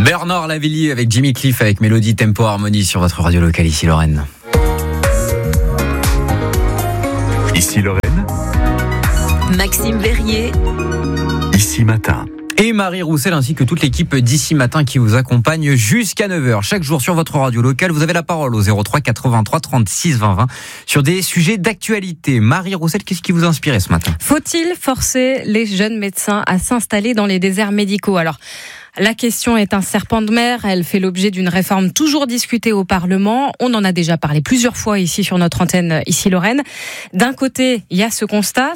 Bernard Lavilliers avec Jimmy Cliff avec Mélodie Tempo Harmonie sur votre radio locale ici Lorraine. Ici Lorraine. Maxime Verrier. Ici Matin. Et Marie Roussel ainsi que toute l'équipe d'Ici Matin qui vous accompagne jusqu'à 9h. Chaque jour sur votre radio locale, vous avez la parole au 03 83 36 20 20 sur des sujets d'actualité. Marie Roussel, qu'est-ce qui vous a inspiré ce matin ? Faut-il forcer les jeunes médecins à s'installer dans les déserts médicaux ? Alors, la question est un serpent de mer. Elle fait l'objet d'une réforme toujours discutée au Parlement. On en a déjà parlé plusieurs fois ici sur notre antenne, ici Lorraine. D'un côté, il y a ce constat.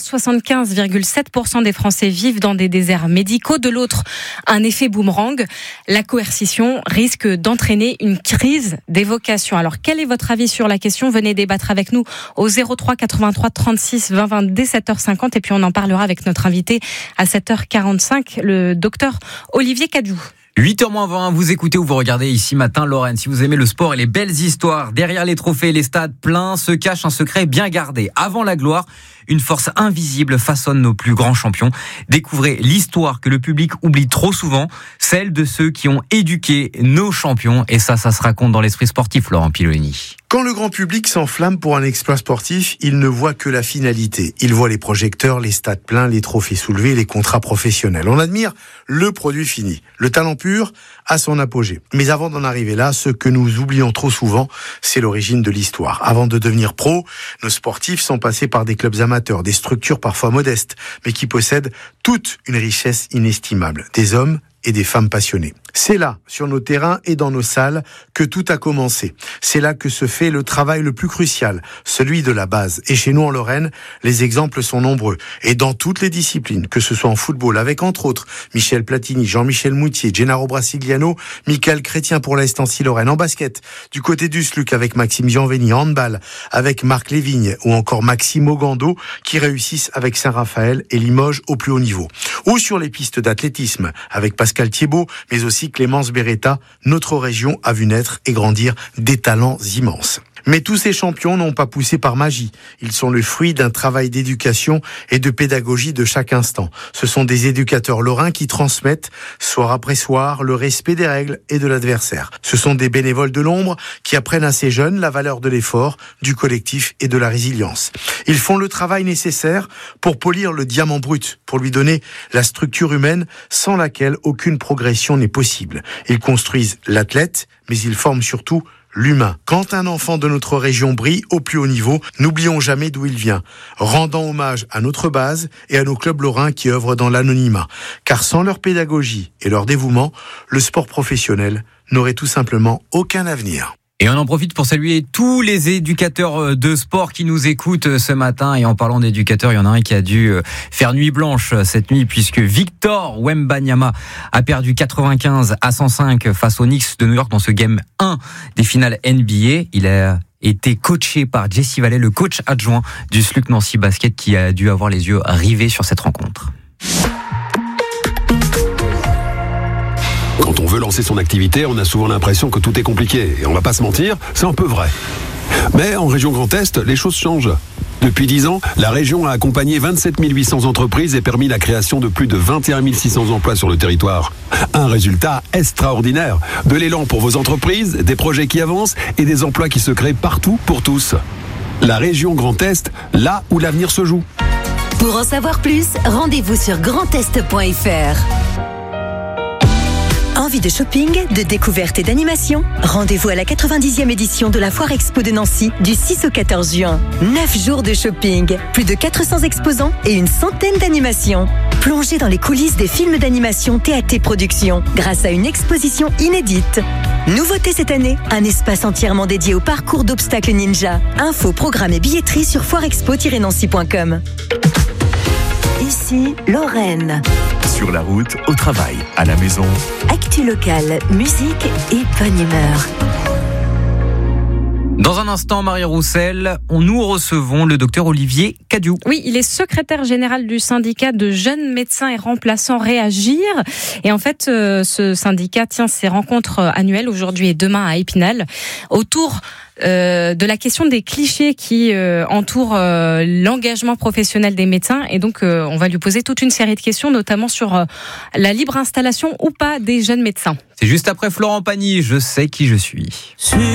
75,7% des Français vivent dans des déserts médicaux. De l'autre, un effet boomerang. La coercition risque d'entraîner une crise des vocations. Alors, quel est votre avis sur la question ? Venez débattre avec nous au 03 83 36 20 20 dès 7h50. Et puis, on en parlera avec notre invité à 7h45, le docteur Olivier Cadieux. 8h-20, vous écoutez ou vous regardez Ici Matin Lorraine. Si vous aimez le sport et les belles histoires, derrière les trophées et les stades pleins se cache un secret bien gardé. Avant la gloire, une force invisible façonne nos plus grands champions. Découvrez l'histoire que le public oublie trop souvent, celle de ceux qui ont éduqué nos champions. Et ça se raconte dans l'esprit sportif, Laurent Piloni. Quand le grand public s'enflamme pour un exploit sportif, il ne voit que la finalité. Il voit les projecteurs, les stades pleins, les trophées soulevés, les contrats professionnels. On admire le produit fini. Le talent pur a son apogée. Mais avant d'en arriver là, ce que nous oublions trop souvent, c'est l'origine de l'histoire. Avant de devenir pro, nos sportifs sont passés par des clubs amateurs, des structures parfois modestes, mais qui possèdent toute une richesse inestimable. Des hommes et des femmes passionnées. C'est là, sur nos terrains et dans nos salles, que tout a commencé. C'est là que se fait le travail le plus crucial, celui de la base. Et chez nous en Lorraine, les exemples sont nombreux. Et dans toutes les disciplines, que ce soit en football, avec entre autres Michel Platini, Jean-Michel Moutier, Gennaro Brasigliano, Michael Chrétien pour la Estancie Lorraine. En basket, du côté du SLUC avec Maxime Gianveni, handball avec Marc Lévigne ou encore Maxime Ogando qui réussissent avec Saint-Raphaël et Limoges au plus haut niveau. Ou sur les pistes d'athlétisme avec Pascal Thiebaud, mais aussi Clémence Beretta, notre région a vu naître et grandir des talents immenses. Mais tous ces champions n'ont pas poussé par magie. Ils sont le fruit d'un travail d'éducation et de pédagogie de chaque instant. Ce sont des éducateurs lorrains qui transmettent, soir après soir, le respect des règles et de l'adversaire. Ce sont des bénévoles de l'ombre qui apprennent à ces jeunes la valeur de l'effort, du collectif et de la résilience. Ils font le travail nécessaire pour polir le diamant brut, pour lui donner la structure humaine sans laquelle aucune progression n'est possible. Ils construisent l'athlète, mais ils forment surtout l'humain. Quand un enfant de notre région brille au plus haut niveau, n'oublions jamais d'où il vient, rendant hommage à notre base et à nos clubs lorrains qui œuvrent dans l'anonymat. Car sans leur pédagogie et leur dévouement, le sport professionnel n'aurait tout simplement aucun avenir. Et on en profite pour saluer tous les éducateurs de sport qui nous écoutent ce matin. Et en parlant d'éducateurs, il y en a un qui a dû faire nuit blanche cette nuit puisque Victor Wembanyama a perdu 95-105 face aux Knicks de New York dans ce Game 1 des finales NBA. Il a été coaché par Jesse Vallée, le coach adjoint du SLUC Nancy Basket qui a dû avoir les yeux rivés sur cette rencontre. Quand on veut lancer son activité, on a souvent l'impression que tout est compliqué. Et on va pas se mentir, c'est un peu vrai. Mais en région Grand Est, les choses changent. Depuis 10 ans, la région a accompagné 27 800 entreprises et permis la création de plus de 21 600 emplois sur le territoire. Un résultat extraordinaire. De l'élan pour vos entreprises, des projets qui avancent et des emplois qui se créent partout pour tous. La région Grand Est, là où l'avenir se joue. Pour en savoir plus, rendez-vous sur grandest.fr. Envie de shopping, de découverte et d'animation ? Rendez-vous à la 90e édition de la Foire Expo de Nancy du 6 au 14 juin. 9 jours de shopping, plus de 400 exposants et une centaine d'animations. Plongez dans les coulisses des films d'animation TAT Productions grâce à une exposition inédite. Nouveauté cette année, un espace entièrement dédié au parcours d'obstacles ninja. Infos, programmes et billetterie sur foirexpo-nancy.com. Ici, Lorraine. Sur la route, au travail, à la maison. Actu locale, musique et bonne humeur. Dans un instant, Marie Roussel, nous recevons le docteur Olivier Cadiou. Oui, il est secrétaire général du syndicat de jeunes médecins et remplaçants Réagir. Et en fait, ce syndicat tient ses rencontres annuelles aujourd'hui et demain à Épinal autour de la question des clichés qui entourent l'engagement professionnel des médecins. Et donc, on va lui poser toute une série de questions, notamment sur la libre installation ou pas des jeunes médecins. C'est juste après Florent Pagny, je sais qui je suis.